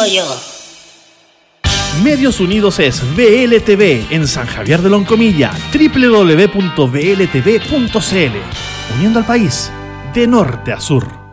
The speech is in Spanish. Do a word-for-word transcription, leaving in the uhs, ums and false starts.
yo. Medios Unidos es V L T V en San Javier de Loncomilla, doble u doble u doble u punto v l t v punto c l, uniendo al país de norte a sur.